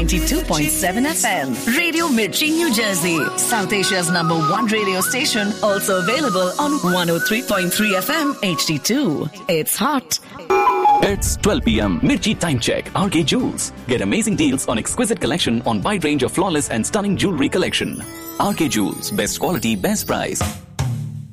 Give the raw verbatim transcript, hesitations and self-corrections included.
ninety-two point seven F M. Radio Mirchi, New Jersey. South Asia's number one radio station. Also available on one oh three point three F M H D two. It's hot. It's twelve p.m. Mirchi Time Check. R K Jewels. Get amazing deals on exquisite collection on wide range of flawless and stunning jewelry collection. R K Jewels. Best quality, best price.